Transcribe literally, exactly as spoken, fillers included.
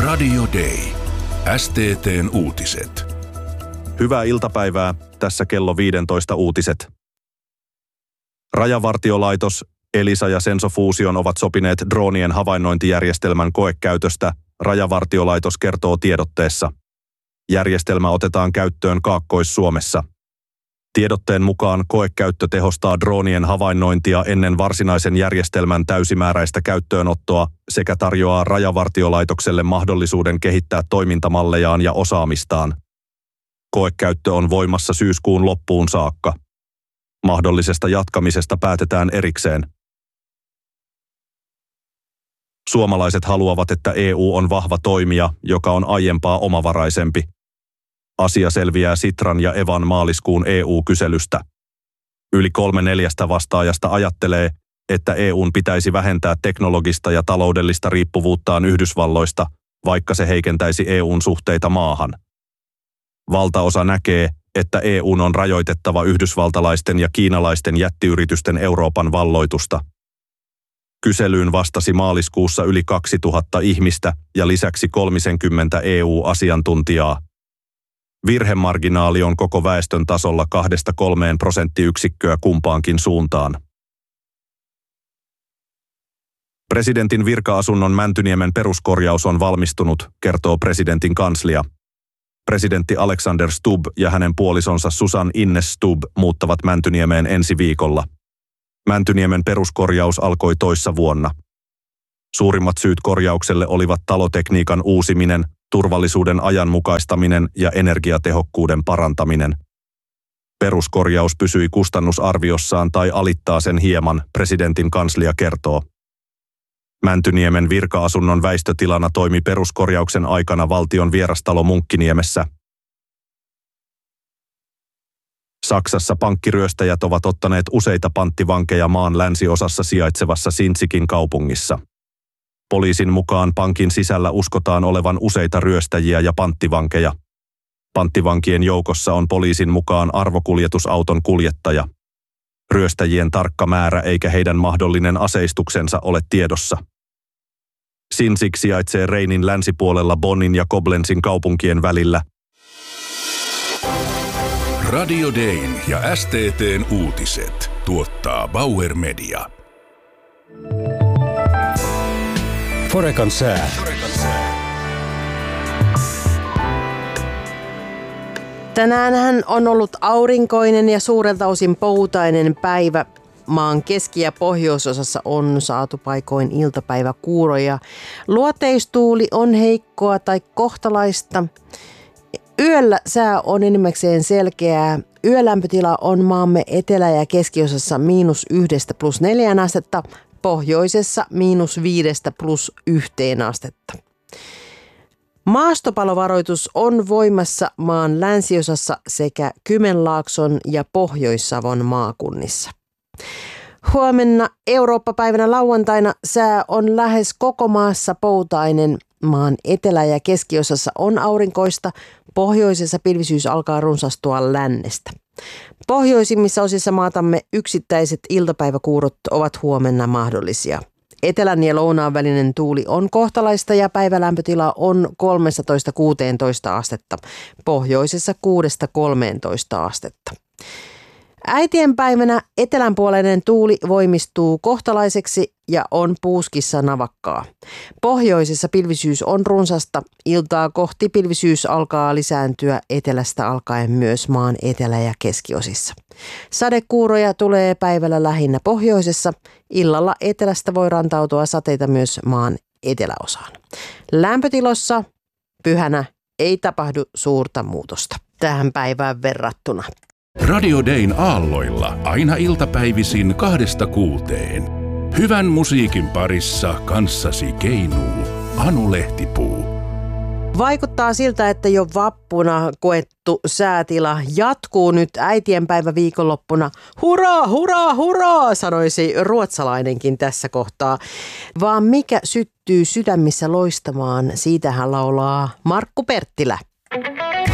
Radio Day. S T T:n uutiset. Hyvää iltapäivää, tässä kello viisitoista uutiset. Rajavartiolaitos, Elisa ja Sensofusion ovat sopineet droonien havainnointijärjestelmän koekäytöstä, Rajavartiolaitos kertoo tiedotteessa. Järjestelmä otetaan käyttöön Kaakkois-Suomessa. Tiedotteen mukaan koekäyttö tehostaa droonien havainnointia ennen varsinaisen järjestelmän täysimääräistä käyttöönottoa sekä tarjoaa Rajavartiolaitokselle mahdollisuuden kehittää toimintamallejaan ja osaamistaan. Koekäyttö on voimassa syyskuun loppuun saakka. Mahdollisesta jatkamisesta päätetään erikseen. Suomalaiset haluavat, että E U on vahva toimija, joka on aiempaa omavaraisempi. Asia selviää Sitran ja Evan maaliskuun E U-kyselystä. Yli kolme neljästä vastaajasta ajattelee, että E U:n pitäisi vähentää teknologista ja taloudellista riippuvuuttaan Yhdysvalloista, vaikka se heikentäisi E U:n suhteita maahan. Valtaosa näkee, että E U:n on rajoitettava yhdysvaltalaisten ja kiinalaisten jättiyritysten Euroopan valloitusta. Kyselyyn vastasi maaliskuussa yli kaksituhatta ihmistä ja lisäksi kolmekymmentä E U-asiantuntijaa. Virhemarginaali on koko väestön tasolla kahdesta kolmeen prosenttiyksikköä kumpaankin suuntaan. Presidentin virka-asunnon Mäntyniemen peruskorjaus on valmistunut, kertoo presidentin kanslia. Presidentti Alexander Stubb ja hänen puolisonsa Susan Ines Stubb muuttavat Mäntyniemeen ensi viikolla. Mäntyniemen peruskorjaus alkoi toissa vuonna. Suurimmat syyt korjaukselle olivat talotekniikan uusiminen, turvallisuuden ajanmukaistaminen ja energiatehokkuuden parantaminen. Peruskorjaus pysyi kustannusarviossaan tai alittaa sen hieman, presidentin kanslia kertoo. Mäntyniemen virka-asunnon väistötilana toimi peruskorjauksen aikana valtion vierastalo Munkkiniemessä. Saksassa pankkiryöstäjät ovat ottaneet useita panttivankeja maan länsiosassa sijaitsevassa Sinzikin kaupungissa. Poliisin mukaan pankin sisällä uskotaan olevan useita ryöstäjiä ja panttivankeja. Panttivankien joukossa on poliisin mukaan arvokuljetusauton kuljettaja. Ryöstäjien tarkka määrä eikä heidän mahdollinen aseistuksensa ole tiedossa. Sinzig sijaitsee Reinin länsipuolella Bonnin ja Koblenzin kaupunkien välillä. Radio Dayn ja S T T:n uutiset tuottaa Bauer Media. Forekan sää. Tänäänhän on ollut aurinkoinen ja suurelta osin poutainen päivä. Maan keski- ja pohjoisosassa on saatu paikoin iltapäiväkuuroja. Luoteistuuli on heikkoa tai kohtalaista. Yöllä sää on enimmäkseen selkeää. Yölämpötila on maamme etelä- ja keskiosassa miinus yhdestä plus neljään astetta, pohjoisessa miinus viidestä plus yhteen astetta. Maastopalovaroitus on voimassa maan länsiosassa sekä Kymenlaakson ja Pohjois-Savon maakunnissa. Huomenna Eurooppa-päivänä lauantaina sää on lähes koko maassa poutainen. Maan etelä- ja keskiosassa on aurinkoista, pohjoisessa pilvisyys alkaa runsastua lännestä. Pohjoisimmissa osissa maatamme yksittäiset iltapäiväkuurot ovat huomenna mahdollisia. Etelän ja lounaan välinen tuuli on kohtalaista ja päivälämpötila on kolmetoista kuusitoista astetta, pohjoisessa kuudesta kolmeentoista astetta. Äitienpäivänä etelänpuoleinen tuuli voimistuu kohtalaiseksi ja on puuskissa navakkaa. Pohjoisessa pilvisyys on runsasta, iltaa kohti pilvisyys alkaa lisääntyä etelästä alkaen myös maan etelä- ja keskiosissa. Sadekuuroja tulee päivällä lähinnä pohjoisessa, illalla etelästä voi rantautua sateita myös maan eteläosaan. Lämpötilossa pyhänä ei tapahdu suurta muutosta tähän päivään verrattuna. Radio Dayn aalloilla aina iltapäivisin kahdesta kuuteen. Hyvän musiikin parissa kanssasi keinuu Anu Lehtipuu. Vaikuttaa siltä, että jo vappuna koettu säätila jatkuu nyt äitienpäivä viikonloppuna. Hurraa, hurraa, hurraa, sanoisi ruotsalainenkin tässä kohtaa. Vaan mikä syttyy sydämissä loistamaan, siitä hän laulaa Markku Perttilä.